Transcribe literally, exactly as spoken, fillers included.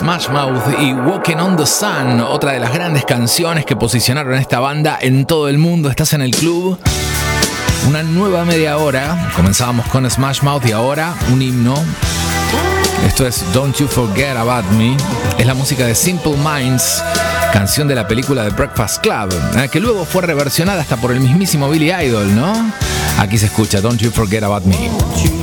Smash Mouth y Walking on the Sun, otra de las grandes canciones que posicionaron a esta banda en todo el mundo. Estás en el club. Una nueva media hora. Comenzábamos con Smash Mouth y ahora un himno. Esto es Don't You Forget About Me. Es la música de Simple Minds, canción de la película The Breakfast Club, que luego fue reversionada hasta por el mismísimo Billy Idol, ¿no? Aquí se escucha Don't You Forget About Me.